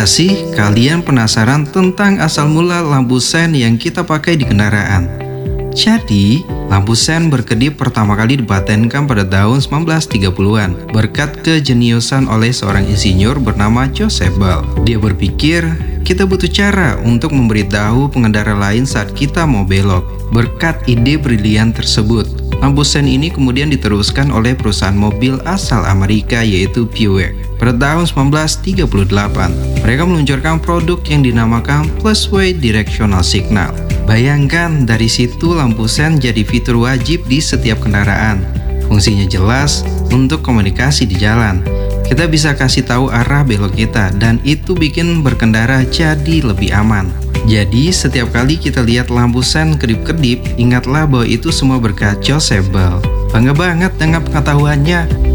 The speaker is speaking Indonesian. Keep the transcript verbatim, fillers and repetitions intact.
Gak sih kalian penasaran tentang asal mula lampu sen yang kita pakai di kendaraan? Jadi, lampu sen berkedip pertama kali dipatenkan pada tahun sembilan belas tiga puluhan berkat kejeniusan oleh seorang insinyur bernama Joseph Bell. Dia berpikir, kita butuh cara untuk memberitahu pengendara lain saat kita mau belok. Berkat ide brilian tersebut, lampu sen ini kemudian diteruskan oleh perusahaan mobil asal Amerika yaitu Buick. Pada tahun sembilan belas tiga puluh delapan, mereka meluncurkan produk yang dinamakan Plusway Directional Signal. Bayangkan, dari situ lampu sen jadi fitur wajib di setiap kendaraan. Fungsinya jelas untuk komunikasi di jalan. Kita bisa kasih tahu arah belok kita dan itu bikin berkendara jadi lebih aman. Jadi setiap kali kita lihat lampu sen kedip-kedip, ingatlah bahwa itu semua berkat Joseph Bell. Bangga banget dengan pengetahuannya.